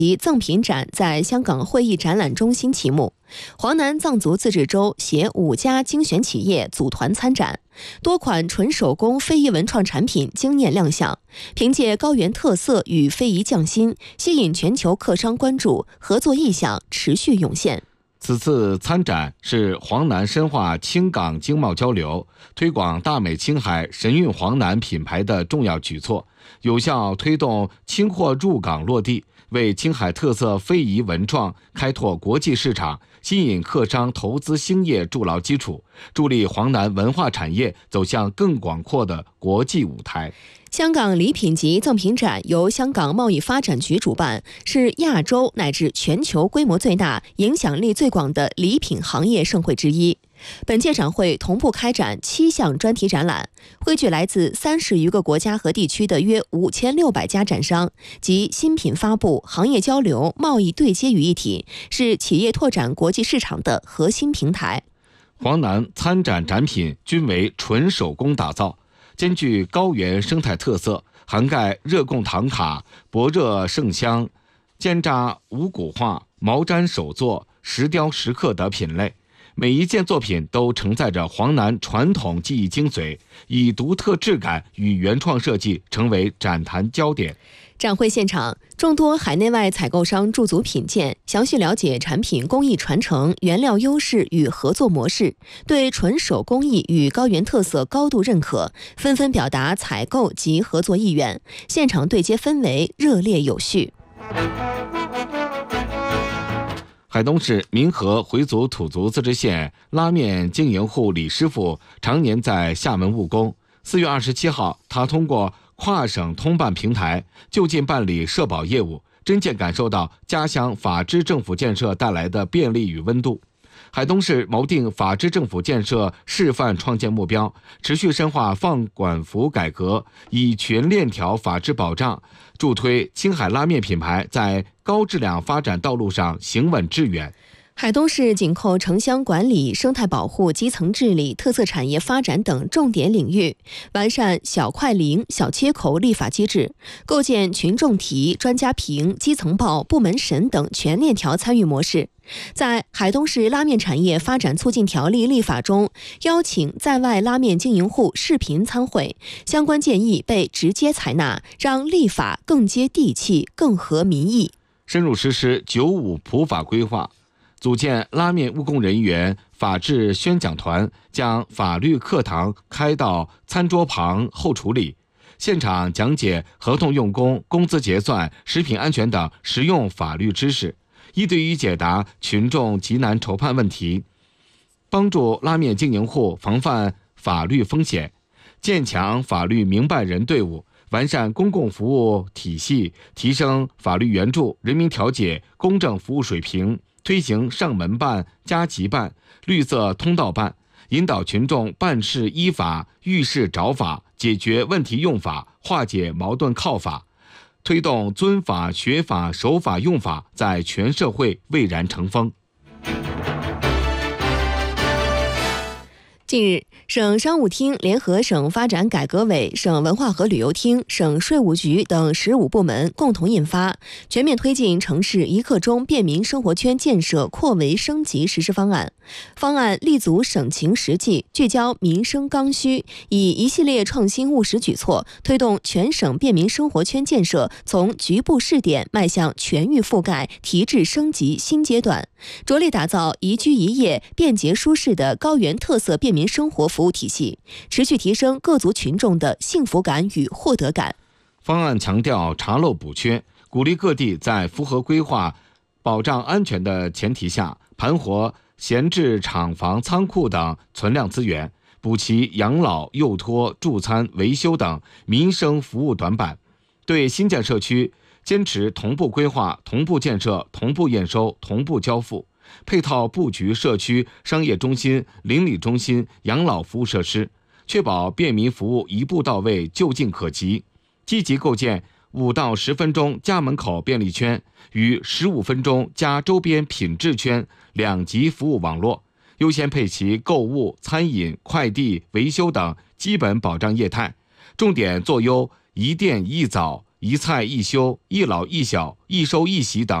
及赠品展在香港会议展览中心启幕。华南藏族自治州携5家精选企业组团参展，多款纯手工非遗文创产品惊艳亮相，凭借高原特色与非遗匠心，吸引全球客商关注，合作意向持续涌现。 此次参展是黄南深化青港经贸交流、推广大美青海神韵黄南品牌的重要举措，有效推动青货入港落地，为青海特色非遗文创开拓国际市场、吸引客商投资兴业筑牢基础，助力黄南文化产业走向更广阔的国际舞台。 香港礼品及赠品展由香港贸易发展局主办，是亚洲乃至全球规模最大、影响力最广的礼品行业盛会之一。本届展会同步开展7项专题展览，汇聚来自30余个国家和地区的约5600家展商，集新品发布、行业交流、贸易对接于一体，是企业拓展国际市场的核心平台。 黄南参展展品均为纯手工打造，兼具高原生态特色，涵盖热贡唐卡、博热圣香、煎扎五谷画、毛毡手作、石雕石刻等品类。每一件作品都承载着黄南传统技艺精髓，以独特质感与原创设计成为展坛焦点。 展会现场，众多海内外采购商驻足品鉴，详细了解产品工艺传承、原料优势与合作模式，对纯手工艺与高原特色高度认可，纷纷表达采购及合作意愿。现场对接氛围热烈有序。 海东市民和回族土族自治县拉面经营户李师傅常年在厦门务工。4月27号，他通过跨省通办平台就近办理社保业务，真切感受到家乡法治政府建设带来的便利与温度。海东市谋定法治政府建设示范创建目标，持续深化放管服改革，以全链条法治保障，助推青海拉面品牌在高质量发展道路上行稳致远。 海东市紧扣城乡管理、生态保护、基层治理、特色产业发展等重点领域，完善小快灵、小切口立法机制，构建群众提、专家评、基层报、部门审等全链条参与模式。在海东市拉面产业发展促进条例立法中，邀请在外拉面经营户视频参会，相关建议被直接采纳，让立法更接地气、更合民意。 深入实施95普法规划，组建拉面务工人员法治宣讲团，将法律课堂开到餐桌旁后处理，现场讲解合同用工、工资结算、食品安全等实用法律知识，一对一解答群众急难愁盼问题，帮助拉面经营户防范法律风险，建强法律明白人队伍，完善公共服务体系，提升法律援助、人民调解、公正服务水平，推行上门办、加急办、绿色通道办，引导群众办事依法、遇事找法、解决问题用法、化解矛盾靠法，推动遵法、学法、守法、用法在全社会蔚然成风。 近日，省商务厅联合省发展改革委、省文化和旅游厅、省税务局等15部门共同印发《全面推进城市一刻钟便民生活圈建设扩围升级实施方案》。方案立足省情实际，聚焦民生刚需，以一系列创新务实举措，推动全省便民生活圈建设从局部试点迈向全域覆盖、提质升级新阶段，着力打造宜居宜业、便捷舒适的高原特色便民生活服务体系，持续提升各族群众的幸福感与获得感。 方案强调查漏补缺，鼓励各地在符合规划、保障安全的前提下，盘活闲置厂房、仓库等存量资源，补齐养老、幼托、助餐、维修等民生服务短板。对新建社区，坚持同步规划、同步建设、同步验收、同步交付，配套布局社区、商业中心、邻里中心、养老服务设施，确保便民服务一步到位、就近可及。积极构建5到10分钟家门口便利圈与15分钟加周边品质圈2级服务网络，优先配齐购物、餐饮、快递、维修等基本保障业态，重点做优一店一早、 一菜一休、一老一小、一收一喜等